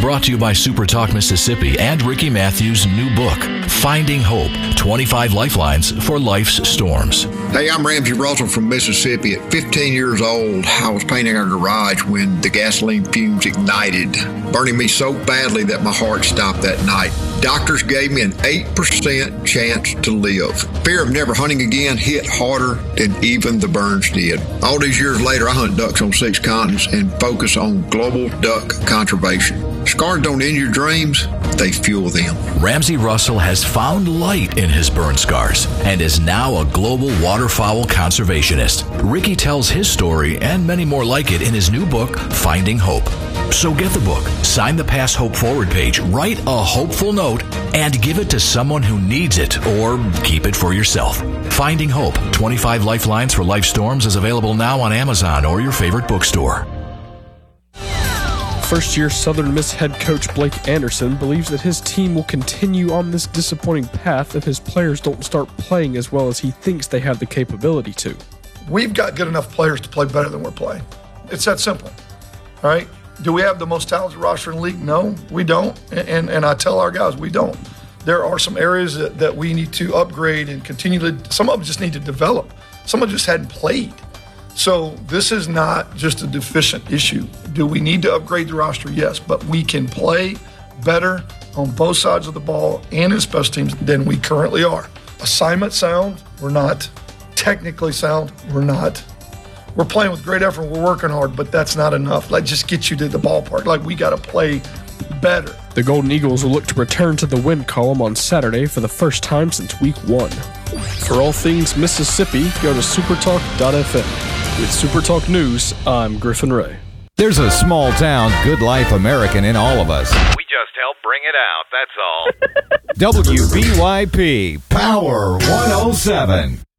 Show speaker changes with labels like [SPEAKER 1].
[SPEAKER 1] brought to you by Super Talk Mississippi and Ricky Matthews' new book, Finding Hope, 25 Lifelines for Life's Storms.
[SPEAKER 2] Hey, I'm Ramsey Russell from Mississippi. At 15 years old, I was painting our garage when the gasoline fumes ignited, burning me so badly that my heart stopped that night. Doctors gave me an 8% chance to live. Fear of never hunting again hit harder than even the burns did. All these years later, I hunt ducks on 6 continents and focus on global duck conservation. Scars don't end your dreams, they fuel them.
[SPEAKER 1] Ramsey Russell has found light in his burn scars and is now a global waterfowl conservationist. Ricky tells his story and many more like it in his new book, Finding Hope. So get the book, sign the Pass Hope Forward page, write a hopeful note, and give it to someone who needs it, or keep it for yourself. Finding Hope, 25 Lifelines for Life Storms is available now on Amazon or your favorite bookstore.
[SPEAKER 3] First-year Southern Miss head coach Blake Anderson believes that his team will continue on this disappointing path if his players don't start playing as well as he thinks they have the capability to.
[SPEAKER 4] We've got good enough players to play better than we're playing. It's that simple, all right? Do we have the most talented roster in the league? No, we don't, and I tell our guys we don't. There are some areas that we need to upgrade and continue to, some of them just need to develop. Some of them just hadn't played. So this is not just a deficient issue. Do we need to upgrade the roster? Yes, but we can play better on both sides of the ball and in special teams than we currently are. Assignment sound, we're not. Technically sound, we're not. We're playing with great effort, we're working hard, but that's not enough. Like, just get you to the ballpark. Like, we got to play better.
[SPEAKER 3] The Golden Eagles will look to return to the win column on Saturday for the first time since Week 1. For all things Mississippi, go to supertalk.fm. With Supertalk News, I'm Griffin Ray.
[SPEAKER 5] There's a small-town, good-life American in all of us.
[SPEAKER 6] We just help bring it out, that's all.
[SPEAKER 5] WBYP Power 107.